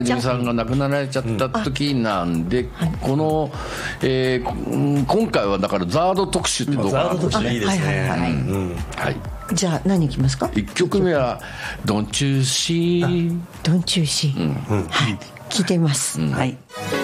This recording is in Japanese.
泉さんが亡くなられちゃった時なんで、この、今回はだからザード特集ってどうかな。 ザード特集いいですね。 はい。 じゃあ何いきますか。 1曲目は「Don't You See」 Don't You See、はい、聞いてみます。 はい。